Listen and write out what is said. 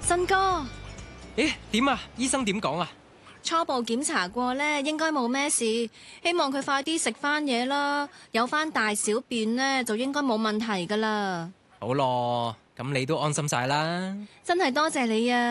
新哥， 誒，點啊？醫生點講啊？ 初步檢查過呢，應該冇咩事，希望佢快啲食翻嘢啦，有翻大小便呢，就應該冇問題噶啦。 好咯，咁你都安心晒啦。 真係多謝你啊！